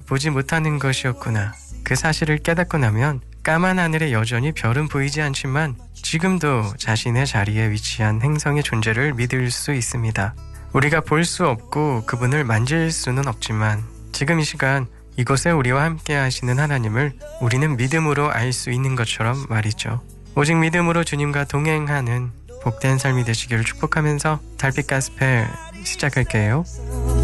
보지 못하는 것이었구나. 그 사실을 깨닫고 나면 까만 하늘에 여전히 별은 보이지 않지만 지금도 자신의 자리에 위치한 행성의 존재를 믿을 수 있습니다. 우리가 볼 수 없고 그분을 만질 수는 없지만 지금 이 시간 이곳에 우리와 함께 하시는 하나님을 우리는 믿음으로 알 수 있는 것처럼 말이죠. 오직 믿음으로 주님과 동행하는 복된 삶이 되시기를 축복하면서 달빛 가스펠 시작할게요.